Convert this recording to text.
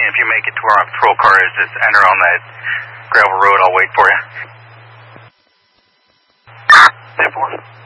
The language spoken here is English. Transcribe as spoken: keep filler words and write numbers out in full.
if you make it to where our patrol car is, just enter on that gravel road. I'll wait for you. ten four.